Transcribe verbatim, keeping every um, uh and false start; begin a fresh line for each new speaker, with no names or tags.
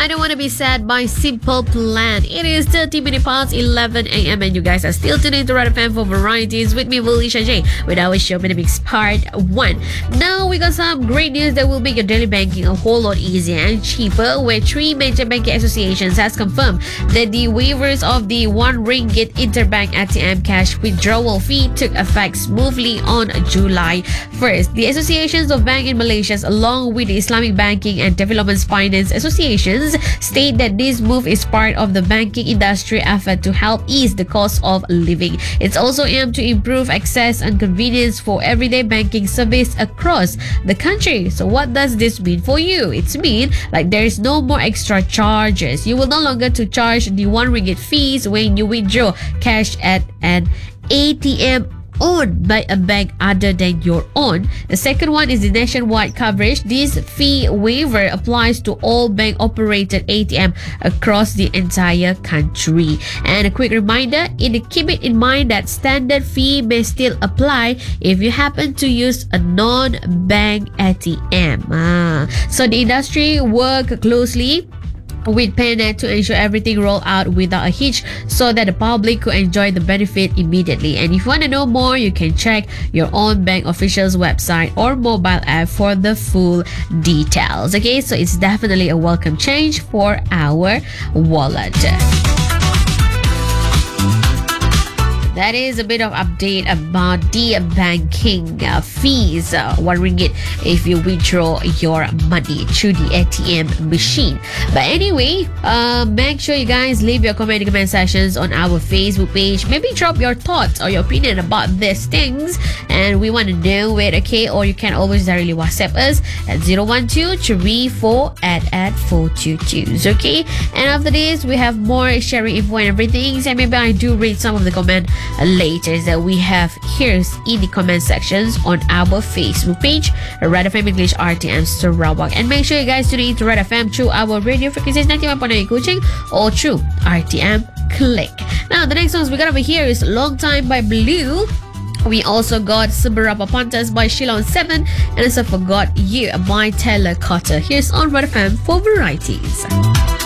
I Don't Want to Be Sad by Simple Plan. It is thirty minutes past eleven a.m. and you guys are still tuning to Red F M for varieties with me, Felicia J, with our show Minimix Part one. Now we got some great news that will make your daily banking a whole lot easier and cheaper, where three major banking associations has confirmed that the waivers of the one ringgit interbank A T M cash withdrawal fee took effect smoothly on July first. The associations of bank in Malaysia, along with the Islamic Banking and Development Finance Associations, state that this move is part of the banking industry effort to help ease the cost of living. It's also aimed to improve access and convenience for everyday banking service across the country. So what does this mean for you? It's mean like there is no more extra charges. You will no longer to charge the one ringgit fees when you withdraw cash at an A T M owned by a bank other than your own. The second one is the nationwide coverage. This fee waiver applies to all bank operated A T M across the entire country. And a quick reminder, in keep it in mind that standard fee may still apply if you happen to use a non-bank A T M. Ah. So the industry work closely with PayNet to ensure everything roll out without a hitch so that the public could enjoy the benefit immediately. And if you want to know more, you can check your own bank official's website or mobile app for the full details. Okay, so it's definitely a welcome change for our wallet. That is a bit of update about the banking uh, fees. Uh, one ringgit if you withdraw your money through the A T M machine. But anyway, uh, make sure you guys leave your comment in the comment sections on our Facebook page. Maybe drop your thoughts or your opinion about these things, and we want to know it. Okay, or you can always directly WhatsApp us at zero one two three four at at four two two. Okay, and after this we have more sharing info and everything. So maybe I do read some of the comment later that we have here in the comment sections on our Facebook page, Red F M English R T M Sarawak. And make sure you guys tune in to Red F M through our radio frequencies ninety-one point nine Kuching or through R T M Click. Now the next songs we got over here is Long Time by Blue. We also got Seberapa Pantas by Shilon seven, and also Forgot You by Taylor Cotter. Here's on Red F M for varieties.